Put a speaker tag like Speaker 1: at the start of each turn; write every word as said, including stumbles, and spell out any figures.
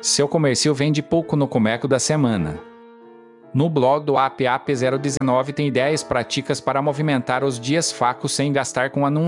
Speaker 1: Seu comércio vende pouco no Comeco da semana. No blog do A P A P zero dezenove tem ideias práticas para movimentar os dias fracos sem gastar com anúncios.